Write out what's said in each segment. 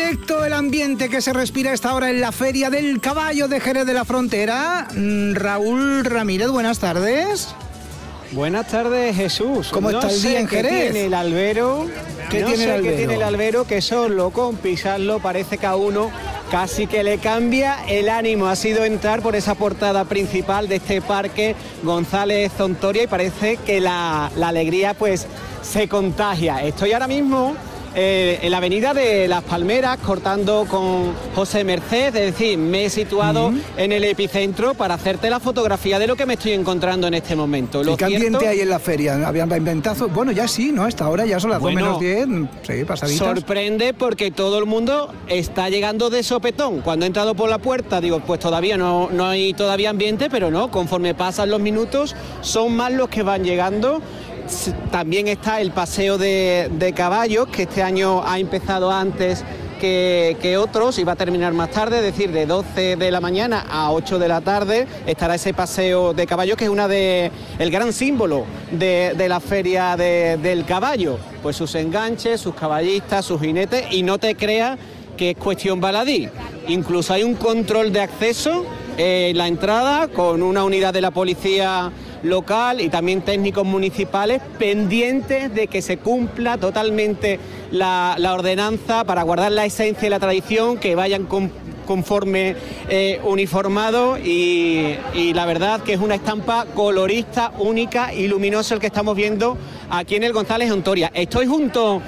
directo el ambiente que se respira a esta hora en la Feria del Caballo de Jerez de la Frontera. Raúl Ramírez, buenas tardes. Buenas tardes, Jesús. ¿Cómo está el día en Jerez? ¿Qué tiene el albero? ¿Qué tiene el albero? Que solo con pisarlo parece que a uno casi que le cambia el ánimo. Ha sido entrar por esa portada principal de este parque González Zontoria y parece que la alegría pues se contagia. Estoy ahora mismo en la avenida de Las Palmeras, cortando con José Merced, es decir, me he situado en el epicentro para hacerte la fotografía de lo que me estoy encontrando en este momento. ¿Y qué ambiente hay en la feria? ¿Habían inventado? Bueno, ya sí, ¿no? Esta hora ya son las 2 menos 10, sí, pasaditas. Sorprende porque todo el mundo está llegando de sopetón. Cuando he entrado por la puerta, digo, pues todavía no hay todavía ambiente, pero no, conforme pasan los minutos, son más los que van llegando. También está el paseo de caballos, que este año ha empezado antes que otros y va a terminar más tarde, es decir, de 12 de la mañana a 8 de la tarde estará ese paseo de caballos, que es el gran símbolo de la feria del caballo. Pues sus enganches, sus caballistas, sus jinetes, y no te creas que es cuestión baladí. Incluso hay un control de acceso en la entrada con una unidad de la policía local y también técnicos municipales pendientes de que se cumpla totalmente la ordenanza para guardar la esencia y la tradición, que vayan conforme uniformados y la verdad que es una estampa colorista, única y luminosa el que estamos viendo aquí en el González Zontoria. Estoy junto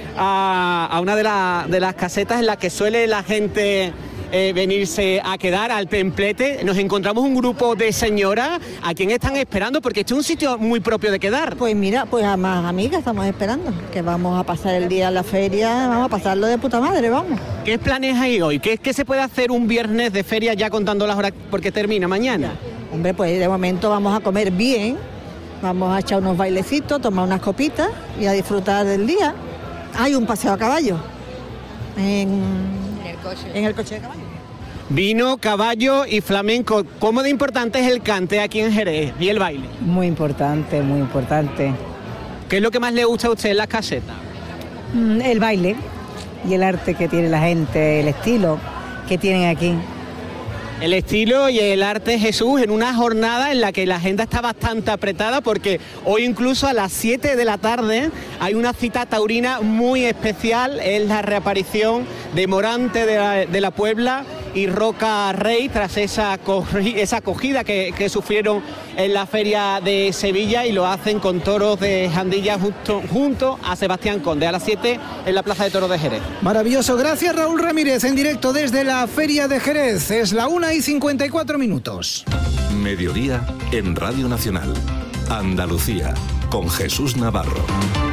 a una de las casetas en las que suele la gente venirse a quedar, al templete. Nos encontramos un grupo de señoras a quien están esperando, porque este es un sitio muy propio de quedar. Pues mira, pues a más amigas estamos esperando, que vamos a pasar el día en la feria, vamos a pasarlo de puta madre, vamos. ¿Qué planes hay hoy? ¿Qué se puede hacer un viernes de feria ya contando las horas porque termina mañana? Hombre, pues de momento vamos a comer bien, vamos a echar unos bailecitos, tomar unas copitas y a disfrutar del día. Hay un paseo a caballo en el coche de caballo. Vino, caballo y flamenco. ¿Cómo de importante es el cante aquí en Jerez y el baile? Muy importante, muy importante. ¿Qué es lo que más le gusta a usted en las casetas? El baile y el arte que tiene la gente, el estilo que tienen aquí. El estilo y el arte, Jesús, en una jornada en la que la agenda está bastante apretada, porque hoy incluso a las 7 de la tarde hay una cita taurina muy especial. Es la reaparición de Morante de la Puebla y Roca Rey tras esa acogida que sufrieron en la feria de Sevilla, y lo hacen con toros de Jandilla junto a Sebastián Conde a las 7 en la Plaza de Toros de Jerez. Maravilloso, gracias Raúl Ramírez, en directo desde la Feria de Jerez. Es la 1:54. Mediodía en Radio Nacional. Andalucía, con Jesús Navarro.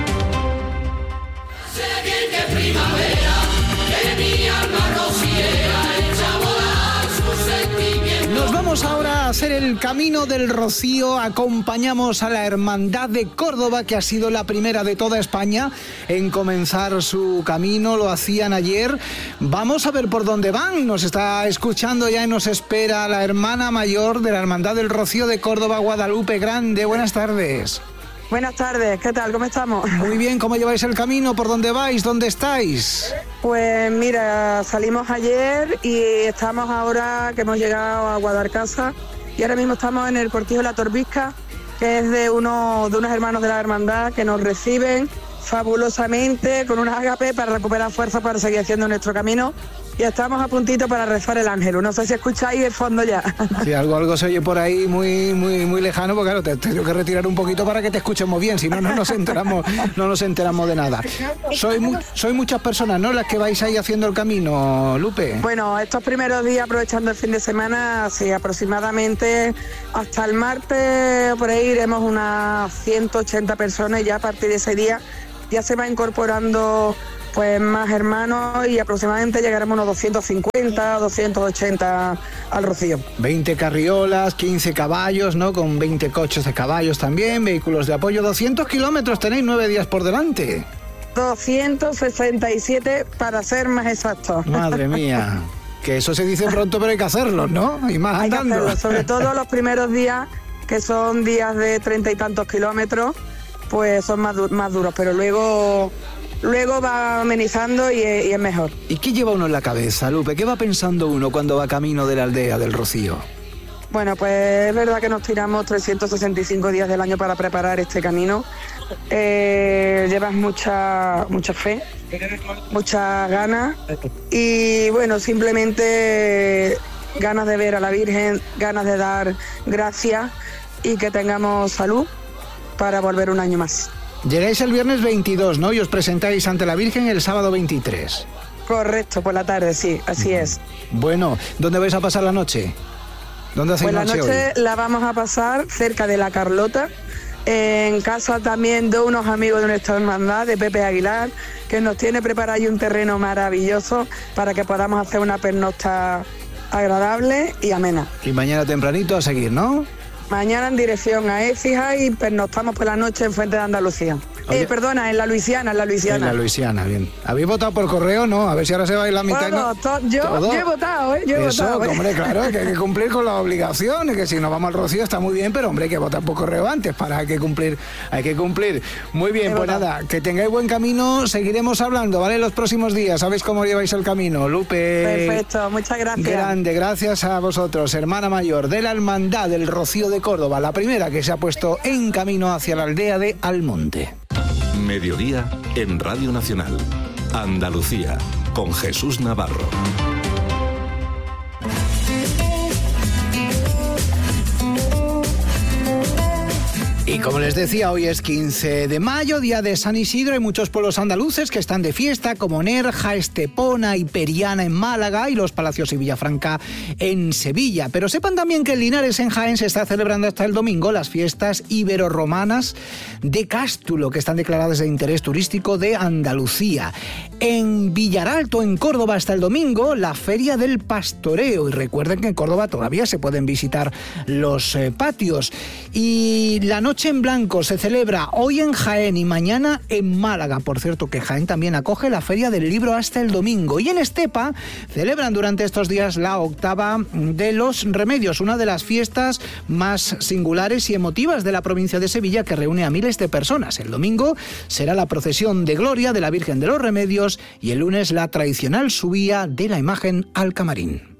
Nos vamos ahora a hacer el Camino del Rocío. Acompañamos a la Hermandad de Córdoba, que ha sido la primera de toda España en comenzar su camino. Lo hacían ayer. Vamos a ver por dónde van. Nos está escuchando ya y nos espera la hermana mayor de la Hermandad del Rocío de Córdoba, Guadalupe Grande. Buenas tardes. Buenas tardes, ¿qué tal? ¿Cómo estamos? Muy bien, ¿cómo lleváis el camino? ¿Por dónde vais? ¿Dónde estáis? Pues mira, salimos ayer y estamos ahora que hemos llegado a Guadalcázar, y ahora mismo estamos en el Cortijo La Torbisca, que es de unos hermanos de la hermandad que nos reciben fabulosamente con unas ágape para recuperar fuerza para seguir haciendo nuestro camino. Y estamos a puntito para rezar el ángel. No sé si escucháis el fondo ya. Sí, algo se oye por ahí muy lejano, porque claro, te tengo que retirar un poquito para que te escuchemos bien, si no nos enteramos de nada. Soy muchas personas, ¿no?, las que vais ahí haciendo el camino, Lupe. Bueno, estos primeros días, aprovechando el fin de semana, sí, aproximadamente hasta el martes por ahí iremos unas 180 personas, y ya a partir de ese día ya se va incorporando pues más hermanos, y aproximadamente llegaremos a unos 250, 280 al Rocío. 20 carriolas, 15 caballos, ¿no?, con 20 coches de caballos también, vehículos de apoyo. 200 kilómetros tenéis, 9 días por delante. 267 para ser más exactos. Madre mía, que eso se dice pronto, pero hay que hacerlo, ¿no? Y más andando. Hay que hacerlo, sobre todo los primeros días, que son días de 30 y tantos kilómetros, pues son más duros, pero luego luego va amenizando y es mejor. ¿Y qué lleva uno en la cabeza, Lupe? ¿Qué va pensando uno cuando va camino de la aldea del Rocío? Bueno, pues es verdad que nos tiramos 365 días del año para preparar este camino. Llevas mucha fe, muchas ganas y bueno, simplemente ganas de ver a la Virgen, ganas de dar gracias y que tengamos salud para volver un año más. Llegáis el viernes 22, ¿no? Y os presentáis ante la Virgen el sábado 23. Correcto, por la tarde, sí, así es. Bueno, ¿dónde vais a pasar la noche? ¿Dónde hacéis Pues la noche hoy? la vamos a pasar cerca de la Carlota, en casa también de unos amigos de nuestra hermandad, de Pepe Aguilar, que nos tiene preparado ahí un terreno maravilloso para que podamos hacer una pernocta agradable y amena. Y mañana tempranito a seguir, ¿no? Mañana en dirección a Écija y pernoctamos por la noche en Fuente de Andalucía. Perdona, en la Luisiana, en la Luisiana. En la Luisiana, bien. ¿Habéis votado por correo? No, a ver si ahora se va a ir la mitad. Bueno, yo he votado, yo he Eso, votado. hombre, claro, que hay que cumplir con las obligaciones, que si nos vamos al Rocío está muy bien, pero hombre, hay que votar por correo antes, hay que cumplir. Muy bien, pues nada, que tengáis buen camino, seguiremos hablando, ¿vale? Los próximos días, ¿sabéis cómo lleváis el camino? Lupe. Perfecto, muchas gracias. Grande, gracias a vosotros, hermana mayor de la Hermandad del Rocío de Córdoba, la primera que se ha puesto en camino hacia la aldea de Almonte. Mediodía en Radio Nacional. Andalucía, con Jesús Navarro. Y como les decía, hoy es 15 de mayo, día de San Isidro. Hay muchos pueblos andaluces que están de fiesta, como Nerja, Estepona y Periana en Málaga y Los Palacios y Villafranca en Sevilla. Pero sepan también que en Linares, en Jaén, se está celebrando hasta el domingo las fiestas ibero-romanas de Cástulo, que están declaradas de interés turístico de Andalucía. En Villaralto, en Córdoba, hasta el domingo, la Feria del Pastoreo. Y recuerden que en Córdoba todavía se pueden visitar los patios. Y la Noche en Blanco se celebra hoy en Jaén y mañana en Málaga. Por cierto, que Jaén también acoge la Feria del Libro hasta el domingo. Y en Estepa celebran durante estos días la octava de los Remedios, una de las fiestas más singulares y emotivas de la provincia de Sevilla, que reúne a miles de personas. El domingo será la procesión de gloria de la Virgen de los Remedios y el lunes la tradicional subida de la imagen al camarín.